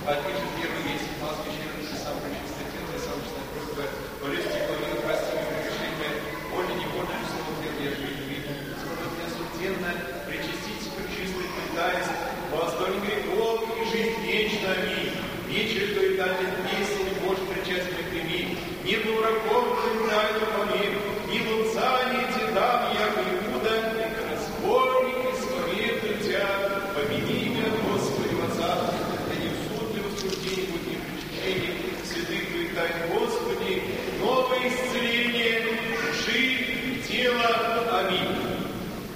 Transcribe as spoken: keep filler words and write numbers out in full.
Отвечу первый есть нас вечерний сам причастный отец, я сам честно просьба, полезьте, помимо прости мне прегрешения, воля не воля, слово Твое, я же не видел. Господа, меня сутенно причастить пречистый питаясь, во остальных грехов и жизнь вечную, аминь. Вечер, то и так, и